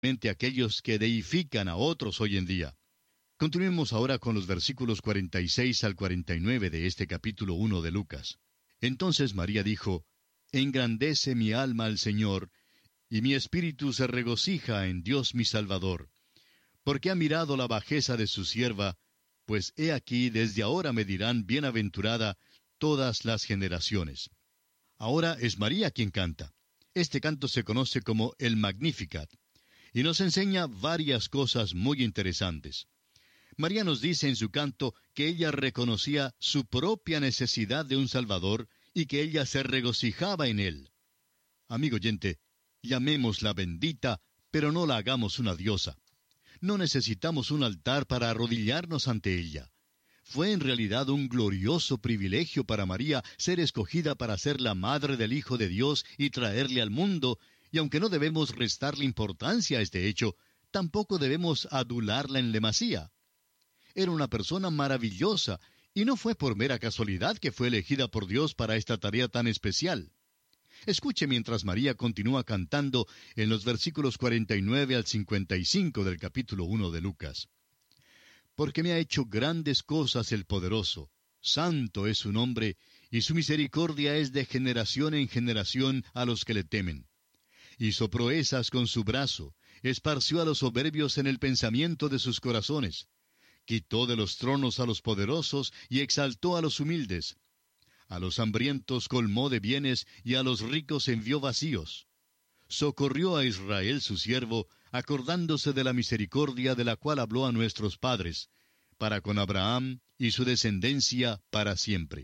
aquellos que deifican a otros hoy en día. Continuemos ahora con los versículos 46 al 49 de este capítulo 1 de Lucas. Entonces María dijo, «Engrandece mi alma al Señor, y mi espíritu se regocija en Dios mi Salvador, porque ha mirado la bajeza de su sierva, pues he aquí desde ahora me dirán bienaventurada todas las generaciones». Ahora es María quien canta. Este canto se conoce como el Magnificat, y nos enseña varias cosas muy interesantes. María nos dice en su canto que ella reconocía su propia necesidad de un Salvador y que ella se regocijaba en él. Amigo oyente, llamémosla bendita, pero no la hagamos una diosa. No necesitamos un altar para arrodillarnos ante ella. Fue en realidad un glorioso privilegio para María ser escogida para ser la madre del Hijo de Dios y traerle al mundo, y aunque no debemos restarle importancia a este hecho, tampoco debemos adularla en demasía. Era una persona maravillosa, y no fue por mera casualidad que fue elegida por Dios para esta tarea tan especial. Escuche mientras María continúa cantando en los versículos 49 al 55 del capítulo 1 de Lucas. Porque me ha hecho grandes cosas el poderoso, santo es su nombre, y su misericordia es de generación en generación a los que le temen. Hizo proezas con su brazo, esparció a los soberbios en el pensamiento de sus corazones. Quitó de los tronos a los poderosos y exaltó a los humildes. A los hambrientos colmó de bienes y a los ricos envió vacíos. Socorrió a Israel su siervo, acordándose de la misericordia de la cual habló a nuestros padres, para con Abraham y su descendencia para siempre.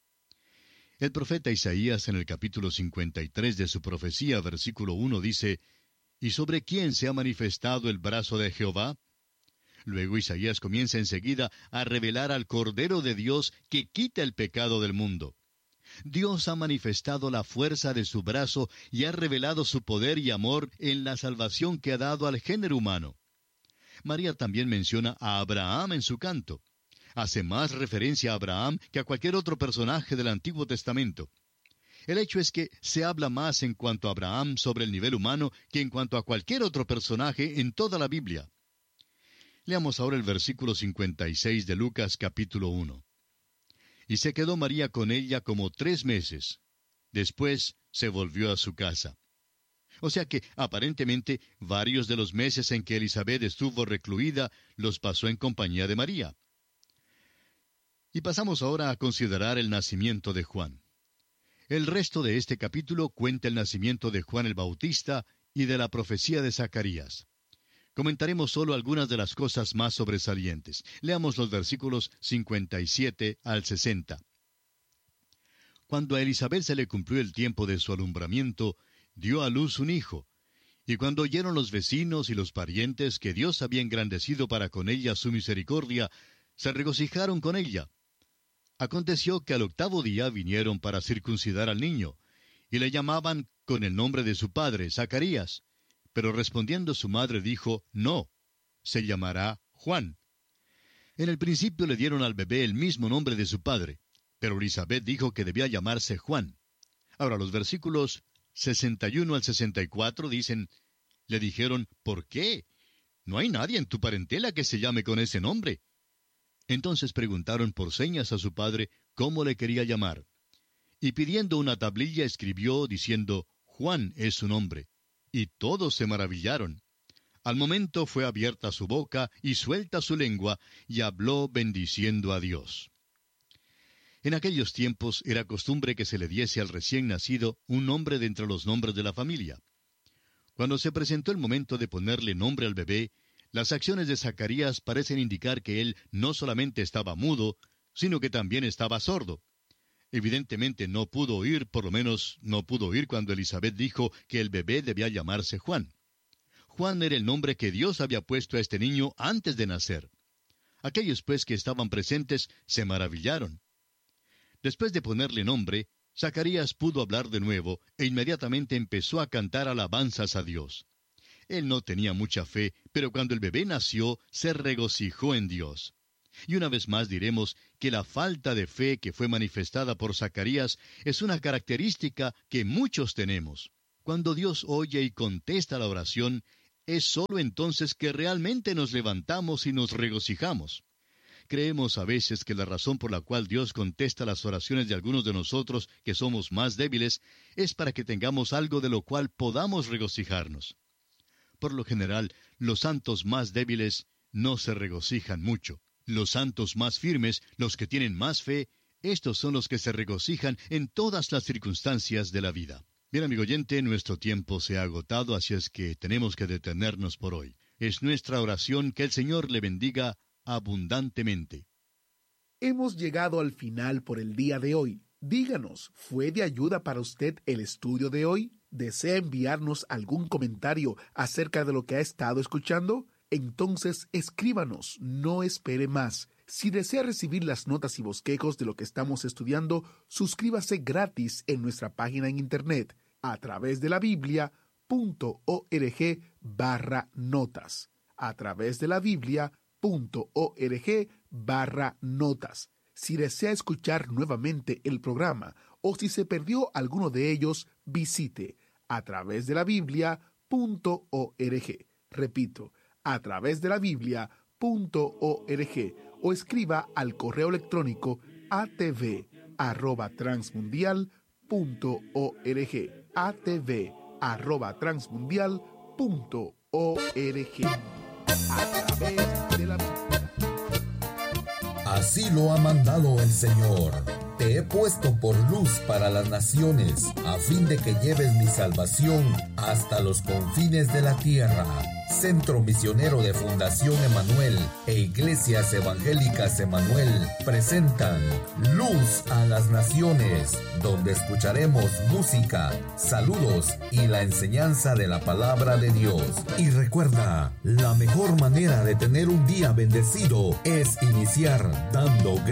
El profeta Isaías en el capítulo 53 de su profecía, versículo 1, dice, ¿Y sobre quién se ha manifestado el brazo de Jehová? Luego Isaías comienza enseguida a revelar al Cordero de Dios que quita el pecado del mundo. Dios ha manifestado la fuerza de su brazo y ha revelado su poder y amor en la salvación que ha dado al género humano. María también menciona a Abraham en su canto. Hace más referencia a Abraham que a cualquier otro personaje del Antiguo Testamento. El hecho es que se habla más en cuanto a Abraham sobre el nivel humano que en cuanto a cualquier otro personaje en toda la Biblia. Leamos ahora el versículo 56 de Lucas capítulo 1. Y se quedó María con ella como 3 meses. Después se volvió a su casa. O sea que, aparentemente, varios de los meses en que Elisabet estuvo recluida los pasó en compañía de María. Y pasamos ahora a considerar el nacimiento de Juan. El resto de este capítulo cuenta el nacimiento de Juan el Bautista y de la profecía de Zacarías. Comentaremos solo algunas de las cosas más sobresalientes. Leamos los versículos 57 al 60. Cuando a Elisabet se le cumplió el tiempo de su alumbramiento, dio a luz un hijo. Y cuando oyeron los vecinos y los parientes que Dios había engrandecido para con ella su misericordia, se regocijaron con ella. Aconteció que al 8º día vinieron para circuncidar al niño, y le llamaban con el nombre de su padre, Zacarías. Pero respondiendo su madre dijo, no, se llamará Juan. En el principio le dieron al bebé el mismo nombre de su padre, pero Elisabet dijo que debía llamarse Juan. Ahora los versículos 61 al 64 dicen, le dijeron, ¿por qué? No hay nadie en tu parentela que se llame con ese nombre. Entonces preguntaron por señas a su padre cómo le quería llamar. Y pidiendo una tablilla escribió diciendo, Juan es su nombre. Y todos se maravillaron. Al momento fue abierta su boca y suelta su lengua, y habló bendiciendo a Dios. En aquellos tiempos era costumbre que se le diese al recién nacido un nombre de entre los nombres de la familia. Cuando se presentó el momento de ponerle nombre al bebé, las acciones de Zacarías parecen indicar que él no solamente estaba mudo, sino que también estaba sordo. Evidentemente no pudo oír, por lo menos no pudo oír cuando Elisabet dijo que el bebé debía llamarse Juan. Juan era el nombre que Dios había puesto a este niño antes de nacer. Aquellos pues que estaban presentes se maravillaron. Después de ponerle nombre, Zacarías pudo hablar de nuevo e inmediatamente empezó a cantar alabanzas a Dios. Él no tenía mucha fe, pero cuando el bebé nació, se regocijó en Dios. Y una vez más diremos que la falta de fe que fue manifestada por Zacarías es una característica que muchos tenemos. Cuando Dios oye y contesta la oración, es sólo entonces que realmente nos levantamos y nos regocijamos. Creemos a veces que la razón por la cual Dios contesta las oraciones de algunos de nosotros que somos más débiles es para que tengamos algo de lo cual podamos regocijarnos. Por lo general, los santos más débiles no se regocijan mucho. Los santos más firmes, los que tienen más fe, estos son los que se regocijan en todas las circunstancias de la vida. Bien, amigo oyente, nuestro tiempo se ha agotado, así es que tenemos que detenernos por hoy. Es nuestra oración que el Señor le bendiga abundantemente. Hemos llegado al final por el día de hoy. Díganos, ¿fue de ayuda para usted el estudio de hoy? ¿Desea enviarnos algún comentario acerca de lo que ha estado escuchando? Entonces escríbanos, no espere más. Si desea recibir las notas y bosquejos de lo que estamos estudiando, suscríbase gratis en nuestra página en internet a través de la Biblia.org/notas. A través de la Biblia.org/notas. Si desea escuchar nuevamente el programa o si se perdió alguno de ellos, visite a través de la Biblia.org. Repito, a través de la Biblia.org o escriba al correo electrónico atv@transmundial.org. atv@transmundial.org. A través de la Biblia. Así lo ha mandado el Señor. Te he puesto por luz para las naciones, a fin de que lleves mi salvación hasta los confines de la tierra. Centro Misionero de Fundación Emanuel e Iglesias Evangélicas Emanuel presentan Luz a las Naciones, donde escucharemos música, saludos y la enseñanza de la palabra de Dios. Y recuerda, la mejor manera de tener un día bendecido es iniciar dando gracias.